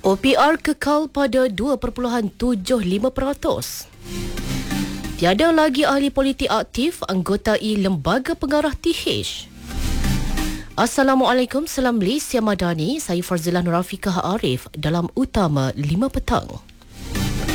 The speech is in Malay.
OPR kekal pada 2.75%. Tiada lagi ahli politik aktif anggotai Lembaga Pengarah TH. Assalamualaikum, salam Malaysia Madani. Saya Farzilah Nurafiqah Arif dalam Utama 5 Petang.